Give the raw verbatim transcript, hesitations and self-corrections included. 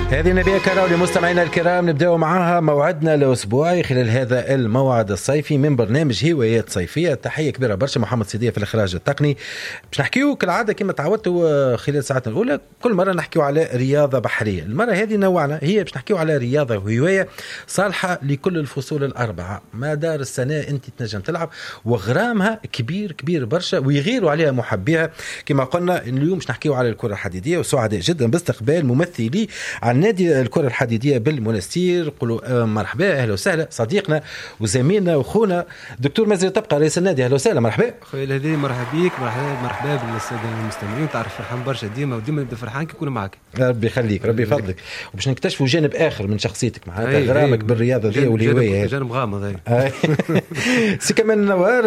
هذه نبيه كراولي. مستمعينا الكرام، نبدأ معها موعدنا الأسبوعي خلال هذا الموعد الصيفي من برنامج هوايات صيفية. تحية كبيرة برشا محمد سيدية في الإخراج التقني. باش نحكيو كالعادة كما تعودتوا خلال ساعتنا الأولى، كل مرة نحكيو على رياضة بحرية. المرة هذه نوعنا، هي باش نحكيو على رياضة وهواية صالحة لكل الفصول الأربعة. مدار السنة أنت تنجم تلعب، وغرامها كبير كبير برشا ويغيروا عليها محبيها. كما قلنا اليوم باش نحكيو على الكرة الحديدية، وسعداء جدا باستقبال ممثلي عن نادي الكرة الحديدية بالمنستير. قولوا مرحبا، أهلا وسهلا صديقنا وزميلنا وخونا دكتور مازن تبقى رئيس النادي. أهلا وسهلا، مرحبا خويا الهدي، مرحبا بيك، مرحبا مرحبا بالسادة المستمعين. تعرف فرحان برشا ديما وديما نبدا فرحان كي نكون معك. ربي يخليك، ربي يفضلك. وباش نكتشفوا جانب آخر من شخصيتك معناتها غرامك بالرياضة دي والهواية. جانب غامض. سي كمان نوار